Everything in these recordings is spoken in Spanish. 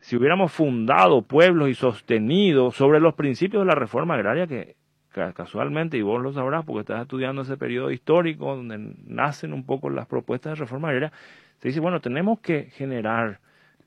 si hubiéramos fundado pueblos y sostenido sobre los principios de la reforma agraria que casualmente, y vos lo sabrás porque estás estudiando ese periodo histórico donde nacen un poco las propuestas de reforma agraria, se dice, bueno, tenemos que generar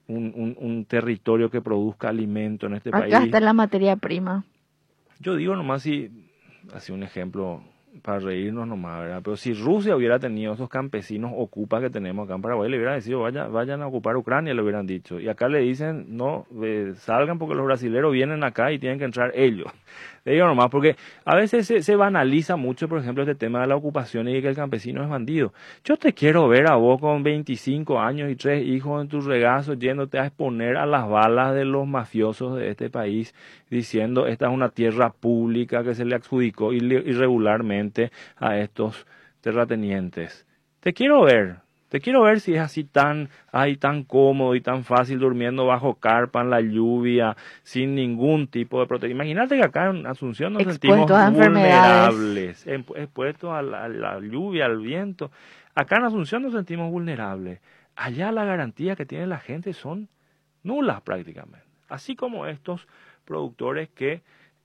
un territorio que produzca alimento en este país. Acá está la materia prima. Yo digo nomás así un ejemplo para reírnos nomás, ¿verdad? Pero si Rusia hubiera tenido esos campesinos ocupas que tenemos acá en Paraguay, le hubieran dicho, vayan a ocupar Ucrania, le hubieran dicho. Y acá le dicen, no, salgan porque los brasileros vienen acá y tienen que entrar ellos. Le digo nomás, porque a veces se banaliza mucho, por ejemplo, este tema de la ocupación y de que el campesino es bandido. Yo te quiero ver a vos con 25 años y 3 hijos en tu regazo yéndote a exponer a las balas de los mafiosos de este país, diciendo esta es una tierra pública que se le adjudicó irregularmente a estos terratenientes. Te quiero ver si es así tan cómodo y tan fácil durmiendo bajo carpa en la lluvia, sin ningún tipo de protección. Imagínate que acá en Asunción nos sentimos vulnerables, expuestos a la lluvia, al viento. Acá en Asunción nos sentimos vulnerables. Allá la garantía que tiene la gente son nulas prácticamente. Así como estos productores que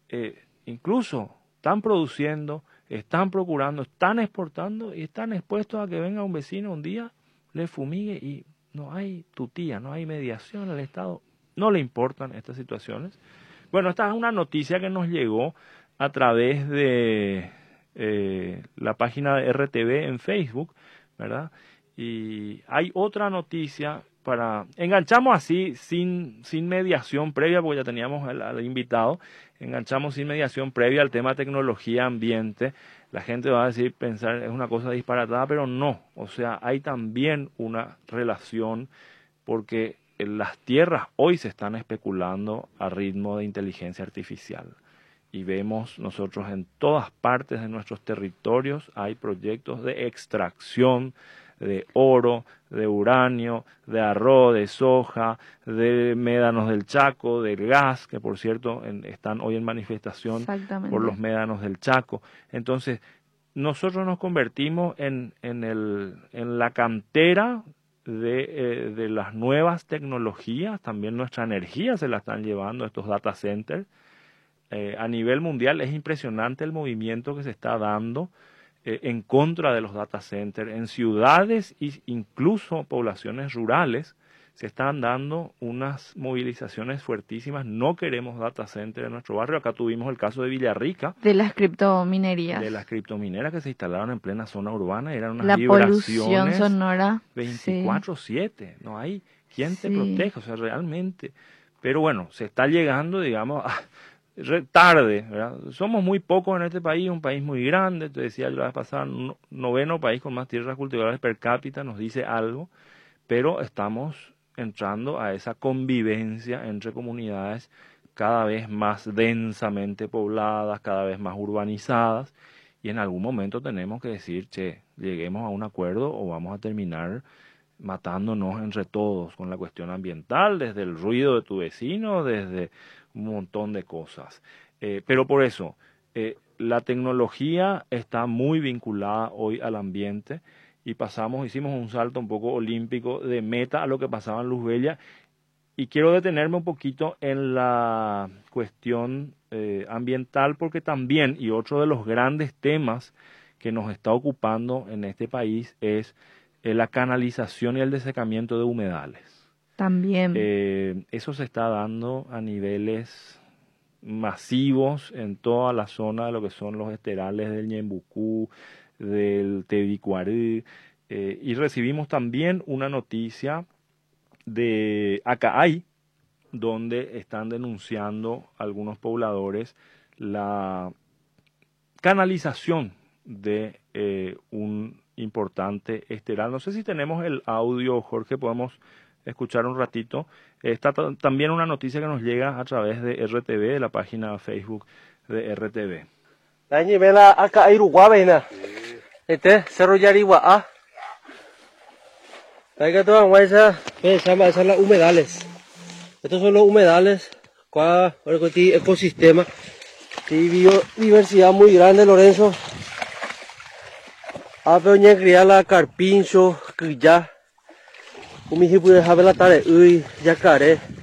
incluso están produciendo, están procurando, están exportando y están expuestos a que venga un vecino un día, le fumigue y no hay tutía, no hay mediación, al Estado no le importan estas situaciones. Bueno, esta es una noticia que nos llegó a través de la página de RTV en Facebook, ¿verdad? Y hay otra noticia enganchamos así sin mediación previa, porque ya teníamos al invitado, enganchamos sin mediación previa al tema tecnología, ambiente. La gente va a decir, pensar, es una cosa disparatada, pero no. O sea, hay también una relación, porque las tierras hoy se están especulando a ritmo de inteligencia artificial. Y vemos nosotros en todas partes de nuestros territorios hay proyectos de extracción de oro, de uranio, de arroz, de soja, de médanos del Chaco, del gas, que por cierto están hoy en manifestación por los médanos del Chaco. Entonces, nosotros nos convertimos en la cantera de las nuevas tecnologías, también nuestra energía se la están llevando estos data centers. A nivel mundial es impresionante el movimiento que se está dando en contra de los data centers. En ciudades e incluso poblaciones rurales se están dando unas movilizaciones fuertísimas. No queremos data centers en nuestro barrio. Acá tuvimos el caso de Villarrica. De las criptominerías. De las criptomineras que se instalaron en plena zona urbana. Eran unas la vibraciones polución sonora 24/7. Sí. No hay quien te proteja, o sea, realmente. Pero bueno, se está llegando, digamos, tarde, ¿verdad? Somos muy pocos en este país, un país muy grande. Te decía yo la vez pasada, 9º país con más tierras cultivables per cápita, nos dice algo, pero estamos entrando a esa convivencia entre comunidades cada vez más densamente pobladas, cada vez más urbanizadas, y en algún momento tenemos que decir, lleguemos a un acuerdo o vamos a terminar matándonos entre todos con la cuestión ambiental, desde el ruido de tu vecino, desde un montón de cosas. Pero por eso, la tecnología está muy vinculada hoy al ambiente y hicimos un salto un poco olímpico de meta a lo que pasaba en Luz Bella, y quiero detenerme un poquito en la cuestión ambiental, porque también, y otro de los grandes temas que nos está ocupando en este país es la canalización y el desecamiento de humedales. También. Eso se está dando a niveles masivos en toda la zona de lo que son los esterales del Ñembucú, del Tebicuarí, y recibimos también una noticia de Acaay, donde están denunciando algunos pobladores la canalización de un importante esteral. No sé si tenemos el audio, Jorge, podemos escuchar un ratito. Está también una noticia que nos llega a través de RTV, de la página Facebook de RTV. Cerro Yariguá. Esas son las humedales. Estos son los humedales. Ecosistema. Biodiversidad muy grande, Lorenzo. Apeña criala carpincho, crilla. Umi puede haber la tare, yacaré.